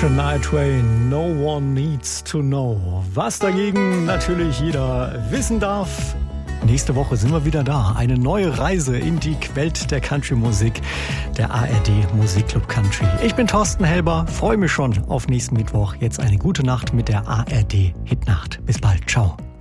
Ocean Night Train, No One Needs to Know. Was dagegen natürlich jeder wissen darf. Nächste Woche sind wir wieder da. Eine neue Reise in die Welt der Country-Musik, der ARD Musikclub Country. Ich bin Thorsten Helber, freue mich schon auf nächsten Mittwoch. Jetzt eine gute Nacht mit der ARD Hitnacht. Bis bald, ciao.